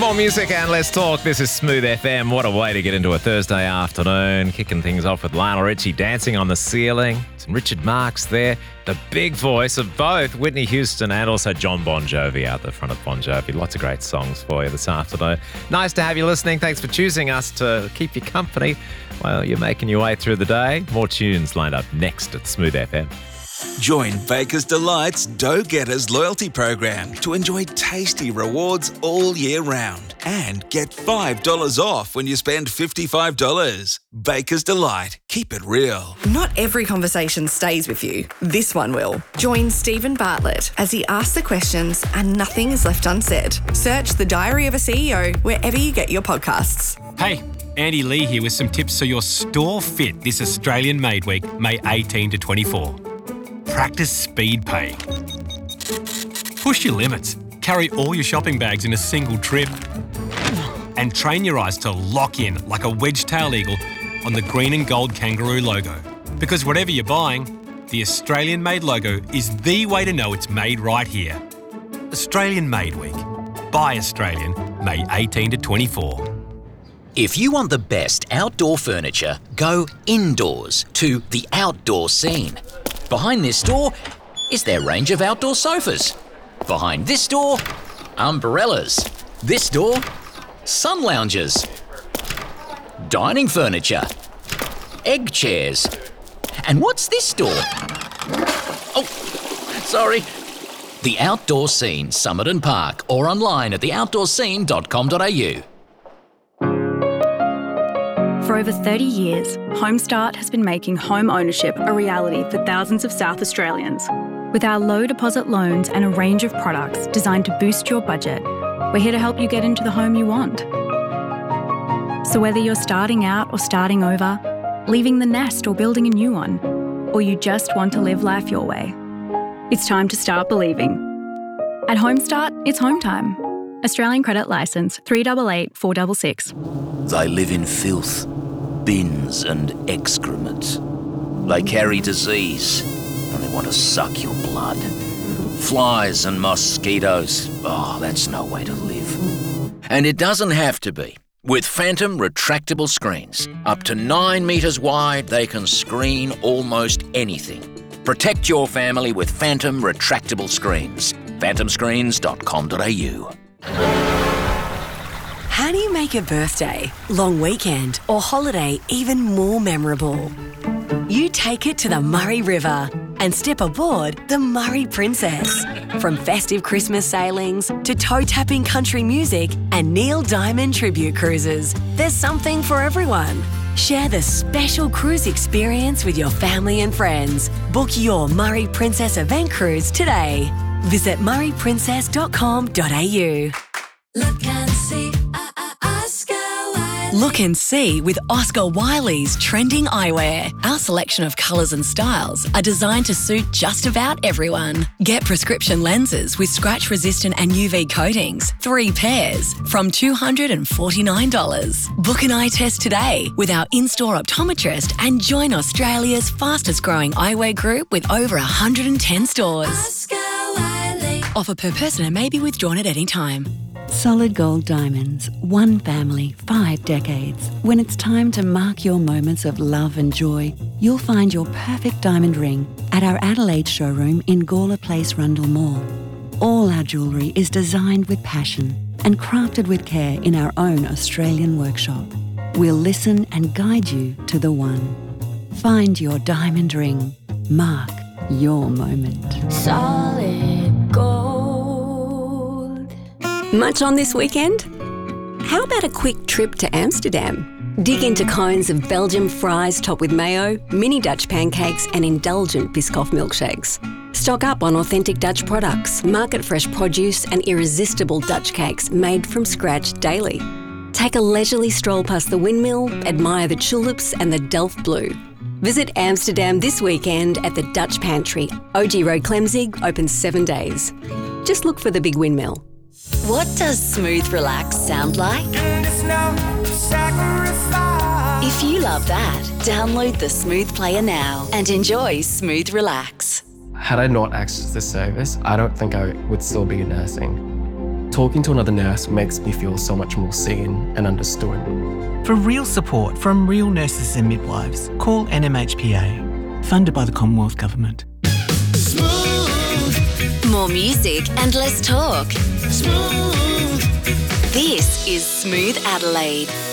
More music and less talk. This is Smooth FM. What a way to get into a Thursday afternoon. Kicking things off with Lionel Richie, Dancing on the Ceiling. Some Richard Marx there. The big voice of both Whitney Houston and also John Bon Jovi out the front of Bon Jovi. Lots of great songs for you this afternoon. Nice to have you listening. Thanks for choosing us to keep you company while you're making your way through the day. More tunes lined up next at Smooth FM. Join Baker's Delight's Dough Getters loyalty program to enjoy tasty rewards all year round and get $5 off when you spend $55. Baker's Delight. Keep it real. Not every conversation stays with you. This one will. Join Stephen Bartlett as he asks the questions and nothing is left unsaid. Search The Diary of a CEO wherever you get your podcasts. Hey, Andy Lee here with some tips so your store fit this Australian Made Week, May 18 to 24. Practice speed paying. Push your limits. Carry all your shopping bags in a single trip. And train your eyes to lock in like a wedge-tailed eagle on the green and gold kangaroo logo. Because whatever you're buying, the Australian Made logo is the way to know it's made right here. Australian Made Week. Buy Australian, May 18 to 24. If you want the best outdoor furniture, go indoors to The Outdoor Scene. Behind this door is their range of outdoor sofas. Behind this door, umbrellas. This door, sun loungers. Dining furniture. Egg chairs. And what's this door? Oh, sorry. The Outdoor Scene, Summit and Park, or online at theoutdoorscene.com.au. For over 30 years, Homestart has been making home ownership a reality for thousands of South Australians. With our low deposit loans and a range of products designed to boost your budget, we're here to help you get into the home you want. So whether you're starting out or starting over, leaving the nest or building a new one, or you just want to live life your way, it's time to start believing. At Homestart, it's home time. Australian Credit Licence 388 466. They live in filth, bins and excrement. They carry disease and they want to suck your blood. Flies and mosquitoes. Oh, that's no way to live. And it doesn't have to be. With Phantom retractable screens, up to 9 metres wide, they can screen almost anything. Protect your family with Phantom retractable screens. phantomscreens.com.au. How do you make a birthday, long weekend or holiday even more memorable? You take it to the Murray River and step aboard the Murray Princess. From festive Christmas sailings to toe-tapping country music and Neil Diamond tribute cruises, there's something for everyone. Share the special cruise experience with your family and friends. Book your Murray Princess event cruise today. Visit murrayprincess.com.au. Look and see, Oscar Wiley. Look and see with Oscar Wiley's trending eyewear. Our selection of colours and styles are designed to suit just about everyone. Get prescription lenses with scratch-resistant and UV coatings, 3 pairs, from $249. Book an eye test today with our in-store optometrist and join Australia's fastest-growing eyewear group with over 110 stores. Oscar Wiley. Offer per person and may be withdrawn at any time. Solid Gold Diamonds, one family, 5 decades. When it's time to mark your moments of love and joy, you'll find your perfect diamond ring at our Adelaide showroom in Gawler Place, Rundle Mall. All our jewellery is designed with passion and crafted with care in our own Australian workshop. We'll listen and guide you to the one. Find your diamond ring. Mark your moment. Solid gold. Much on this weekend? How about a quick trip to Amsterdam? Dig into cones of Belgian fries topped with mayo, mini Dutch pancakes and indulgent Biscoff milkshakes. Stock up on authentic Dutch products, market-fresh produce and irresistible Dutch cakes made from scratch daily. Take a leisurely stroll past the windmill, admire the tulips and the Delft Blue. Visit Amsterdam this weekend at the Dutch Pantry, OG Road Clemzig, open 7 days. Just look for the big windmill. What does smooth relax sound like? If you love that, download the Smooth Player now and enjoy Smooth Relax. Had I not accessed this service, I don't think I would still be nursing. Talking to another nurse makes me feel so much more seen and understood. For real support from real nurses and midwives, call NMHPA, funded by the Commonwealth Government. More music and less talk. This is Smooth Adelaide.